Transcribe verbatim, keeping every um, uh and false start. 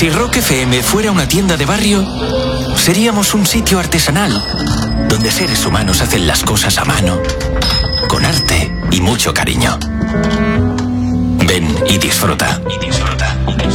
Si Rock F M fuera una tienda de barrio, seríamos un sitio artesanal, donde seres humanos hacen las cosas a mano, con arte y mucho cariño. Ven y disfruta. Y disfruta.